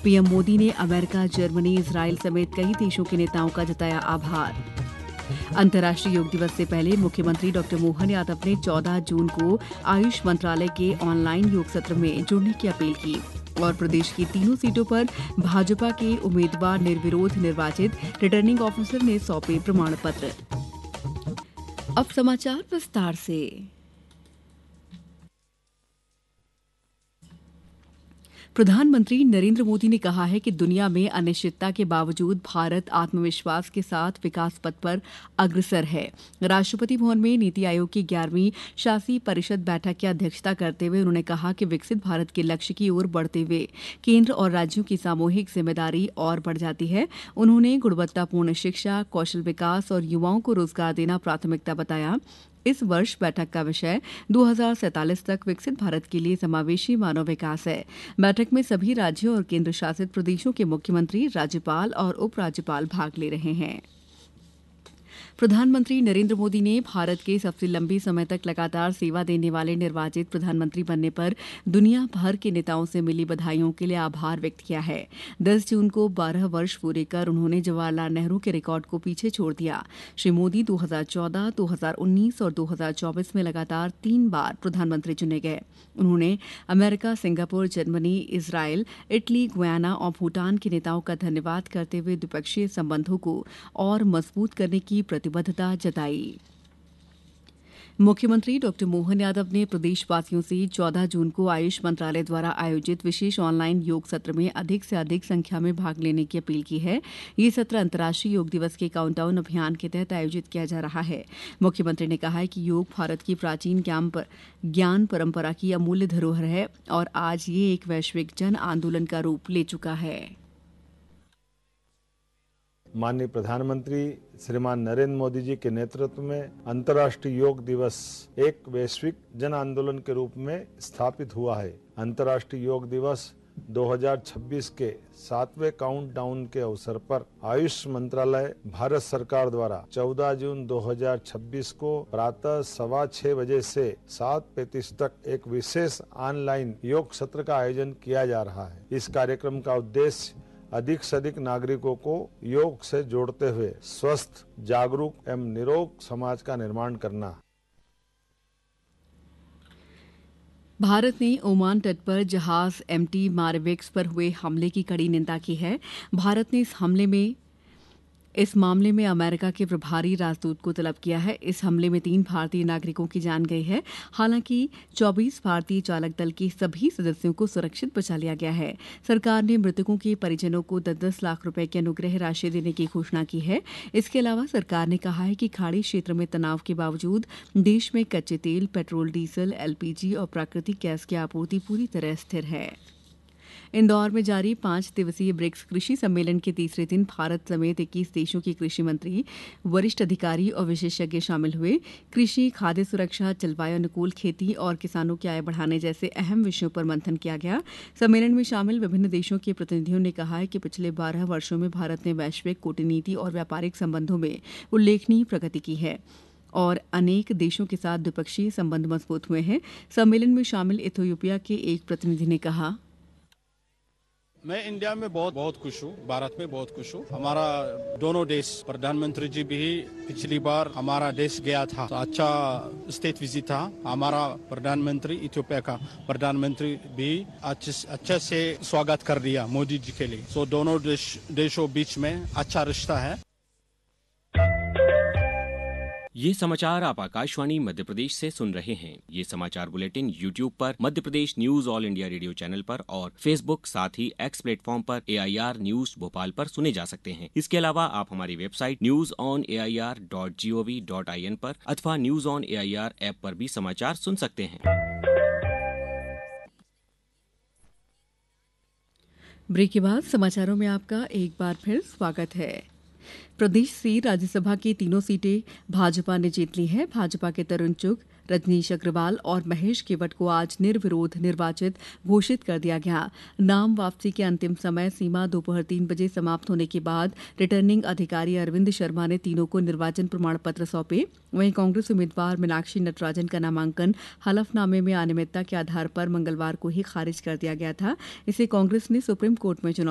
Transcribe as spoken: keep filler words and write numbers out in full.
PM Modi ने America, Germany, Israel समेत कई देशों के नेताओं का जताया आभार। अंतर्राष्ट्रीय योग दिवस से पहले मुख्यमंत्री डॉक्टर मोहन यादव ने चौदह जून को आयुष मंत्रालय के ऑनलाइन योग सत्र में जुड़ने की अपील की और प्रदेश की तीनों सीटों पर भाजपा के उम्मीदवार निर्विरोध निर्वाचित। रिटर्निंग ऑफिसर ने सौंपे प्रमाण पत्र। अब समाचार विस्तार से। प्रधानमंत्री नरेंद्र मोदी ने कहा है कि दुनिया में अनिश्चितता के बावजूद भारत आत्मविश्वास के साथ विकास पथ पर अग्रसर है। राष्ट्रपति भवन में नीति आयोग की ग्यारहवीं शासी परिषद बैठक की अध्यक्षता करते हुए उन्होंने कहा कि विकसित भारत के लक्ष्य की ओर बढ़ते हुए केंद्र और राज्यों की सामूहिक जिम्मेदारी और बढ़ जाती है। उन्होंने गुणवत्तापूर्ण शिक्षा, कौशल विकास और युवाओं को रोजगार देना प्राथमिकता बताया। इस वर्ष बैठक का विषय दो हज़ार सैंतालीस तक विकसित भारत के लिए समावेशी मानव विकास है। बैठक में सभी राज्यों और केंद्र शासित प्रदेशों के मुख्यमंत्री, राज्यपाल और उपराज्यपाल भाग ले रहे हैं। प्रधानमंत्री नरेंद्र मोदी ने भारत के सबसे लंबे समय तक लगातार सेवा देने वाले निर्वाचित प्रधानमंत्री बनने पर दुनिया भर के नेताओं से मिली बधाइयों के लिए आभार व्यक्त किया है। दस जून को बारह वर्ष पूरे कर उन्होंने जवाहरलाल नेहरू के रिकॉर्ड को पीछे छोड़ दिया। श्री मोदी दो हज़ार चौदह, दो हज़ार उन्नीस और दो हज़ार चौबीस में लगातार तीन बार प्रधानमंत्री चुने गए। उन्होंने America, Singapore, Germany, Israel, Italy, Guyana और भूटान के नेताओं का धन्यवाद करते हुए द्विपक्षीय संबंधों को और मजबूत करने की प्रतिबद्धता जताई। मुख्यमंत्री डॉक्टर मोहन यादव ने प्रदेशवासियों से चौदह जून को आयुष मंत्रालय द्वारा आयोजित विशेष ऑनलाइन योग सत्र में अधिक से अधिक संख्या में भाग लेने की अपील की है। ये सत्र अंतर्राष्ट्रीय योग दिवस के काउंटडाउन अभियान के तहत आयोजित किया जा रहा है। मुख्यमंत्री ने कहा है कि योग भारत की प्राचीन ज्ञान पर, ज्ञान परंपरा की अमूल्य धरोहर है और आज ये एक वैश्विक जन आंदोलन का रूप ले चुका है। माननीय प्रधानमंत्री श्रीमान नरेंद्र मोदी जी के नेतृत्व में अंतर्राष्ट्रीय योग दिवस एक वैश्विक जन आंदोलन के रूप में स्थापित हुआ है। अंतर्राष्ट्रीय योग दिवस दो हज़ार छब्बीस के सातवें काउंटडाउन के अवसर पर आयुष मंत्रालय भारत सरकार द्वारा चौदह जून दो हज़ार छब्बीस को प्रातः सवा छह बजे से सात पैंतीस तक एक विशेष ऑनलाइन योग सत्र का आयोजन किया जा रहा है। इस कार्यक्रम का उद्देश्य अधिक से अधिक नागरिकों को योग से जोड़ते हुए स्वस्थ, जागरूक एवं निरोग समाज का निर्माण करना। भारत ने ओमान तट पर जहाज एमटी मारविक्स पर हुए हमले की कड़ी निंदा की है। भारत ने इस हमले में इस मामले में अमेरिका के प्रभारी राजदूत को तलब किया है। इस हमले में तीन भारतीय नागरिकों की जान गई है। हालांकि चौबीस भारतीय चालक दल के सभी सदस्यों को सुरक्षित बचा लिया गया है। सरकार ने मृतकों के परिजनों को दस दस लाख रुपए की अनुग्रह राशि देने की घोषणा की है। इसके अलावा सरकार ने कहा है कि खाड़ी क्षेत्र में तनाव के बावजूद देश में कच्चे तेल, पेट्रोल, डीजल, एलपीजी और प्राकृतिक गैस की आपूर्ति पूरी तरह स्थिर है। इंदौर में जारी पांच दिवसीय ब्रिक्स कृषि सम्मेलन के तीसरे दिन भारत समेत इक्कीस देशों के कृषि मंत्री, वरिष्ठ अधिकारी और विशेषज्ञ शामिल हुए। कृषि, खाद्य सुरक्षा, जलवायु अनुकूल खेती और किसानों की आय बढ़ाने जैसे अहम विषयों पर मंथन किया गया। सम्मेलन में शामिल विभिन्न देशों के प्रतिनिधियों ने कहा है कि पिछले बारह वर्षों में भारत ने वैश्विक कूटनीति और व्यापारिक संबंधों में उल्लेखनीय प्रगति की है और अनेक देशों के साथ द्विपक्षीय संबंध मजबूत हुए हैं। सम्मेलन में शामिल इथियोपिया के एक प्रतिनिधि ने कहा, मैं इंडिया में बहुत बहुत खुश हूँ, भारत में बहुत खुश हूँ। हमारा दोनों देश, प्रधानमंत्री जी भी पिछली बार हमारा देश गया था, तो अच्छा स्टेट विजिट था। हमारा प्रधानमंत्री, इथियोपिया का प्रधानमंत्री भी अच्छे अच्छे से स्वागत कर दिया मोदी जी के लिए। तो दोनों देश देशों बीच में अच्छा रिश्ता है। ये समाचार आप आकाशवाणी मध्य प्रदेश से सुन रहे हैं। ये समाचार बुलेटिन यूट्यूब पर Madhya Pradesh news all India radio channel पर और फेसबुक साथ ही एक्स प्लेटफॉर्म पर ए आई आर न्यूज भोपाल पर सुने जा सकते हैं। इसके अलावा आप हमारी website news on A I R dot G O V dot I N पर अथवा news on A I R app पर भी समाचार सुन सकते हैं। ब्रेक के बाद समाचारों में आपका एक बार फिर स्वागत है। प्रदेश से राज्यसभा की तीनों सीटें भाजपा ने जीत ली है। भाजपा के तरुण चुग, रजनीश अग्रवाल और महेश केवट को आज निर्विरोध निर्वाचित घोषित कर दिया गया। नाम वापसी के अंतिम समय सीमा दोपहर तीन बजे समाप्त होने के बाद रिटर्निंग अधिकारी अरविंद शर्मा ने तीनों को निर्वाचन प्रमाण पत्र सौंपे। वहीं कांग्रेस उम्मीदवार मीनाक्षी नटराजन का नामांकन हलफनामे में अनियमितता के आधार पर मंगलवार को ही खारिज कर दिया गया था। इसे कांग्रेस ने सुप्रीम कोर्ट में चुनौती